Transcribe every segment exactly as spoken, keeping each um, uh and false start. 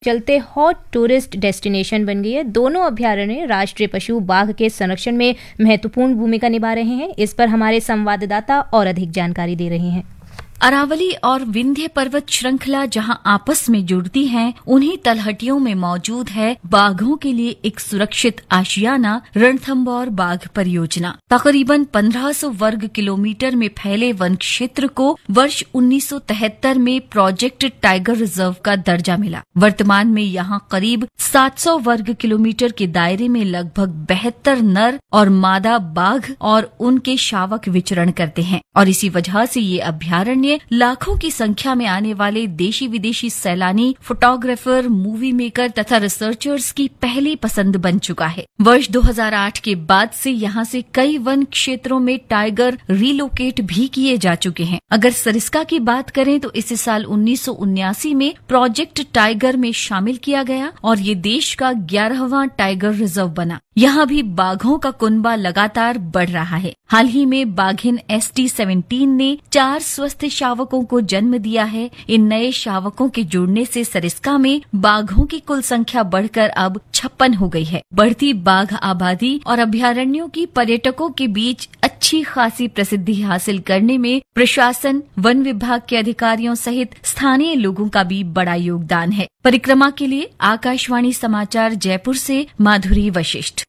चलते hot tourist destination बन गई है। दोनों अभ्यारण्य राष्ट्रीय पशु बाघ के संरक्षण में महत्वपूर्ण भूमिका निभा रहे हैं। इस पर हमारे संवाददाता और अधिक जानकारी दे रहे हैं। अरावली और विंध्य पर्वत श्रृंखला जहां आपस में जुड़ती हैं, उन्हीं तलहटियों में मौजूद है बाघों के लिए एक सुरक्षित आशियाना रणथंभौर बाघ परियोजना। तकरीबन पंद्रह सौ वर्ग किलोमीटर में फैले वन क्षेत्र को वर्ष उन्नीस सौ तिहत्तर में प्रोजेक्ट टाइगर रिजर्व का दर्जा मिला। वर्तमान में यहां करीब सात सौ वर्ग किलोमीटर के दायरे में लगभग बहत्तर नर और मादा बाघ और उनके शावक विचरण करते हैं और इसी वजह से ये अभ्यारण्य लाखों की संख्या में आने वाले देशी विदेशी सैलानी, फोटोग्राफर, मूवी मेकर तथा रिसर्चर्स की पहली पसंद बन चुका है। वर्ष दो हज़ार आठ के बाद से यहाँ से कई वन क्षेत्रों में टाइगर रिलोकेट भी किए जा चुके हैं। अगर सरिस्का की बात करें तो इसे साल उन्नीस सौ उन्यासी में प्रोजेक्ट टाइगर में शामिल किया गया और ये देश का ग्यारहवां टाइगर रिजर्व बना। यहाँ भी बाघों का कुनबा लगातार बढ़ रहा है। हाल ही में बाघिन एस टी सत्रह ने चार स्वस्थ शावकों को जन्म दिया है। इन नए शावकों के जुड़ने से सरिस्का में बाघों की कुल संख्या बढ़कर अब छप्पन हो गई है। बढ़ती बाघ आबादी और अभ्यारण्यों की पर्यटकों के बीच अच्छी खासी प्रसिद्धि हासिल करने में प्रशासन, वन विभाग के अधिकारियों सहित स्थानीय लोगों का भी बड़ा योगदान है। परिक्रमा के लिए आकाशवाणी समाचार जयपुर से माधुरी Vashishtha.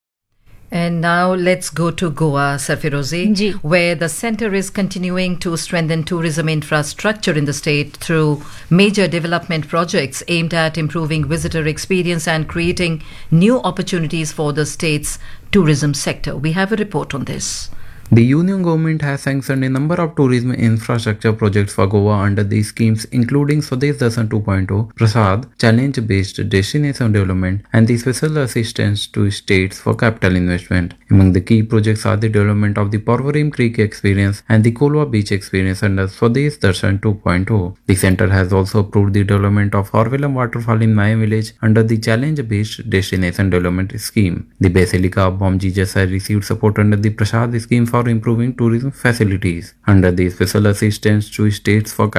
And now let's go to Goa, Sarfirozi, where the centre is continuing to strengthen tourism infrastructure in the state through major development projects aimed at improving visitor experience and creating new opportunities for the state's tourism sector. We have a report on this. The Union government has sanctioned a number of tourism infrastructure projects for Goa under these schemes, including Swadesh Darshan two point oh, Prasad, Challenge-Based Destination Development, and the Special Assistance to States for Capital Investment. Among the key projects are the development of the Porvorim Creek Experience and the Kolwa Beach Experience under Swadesh Darshan two point oh. The centre has also approved the development of Orvelam Waterfall in Maya Village under the Challenge-Based Destination Development Scheme. The Basilica of Bom Jesus has received support under the Prasad scheme for improving tourism facilities. Under the Special Assistance to States for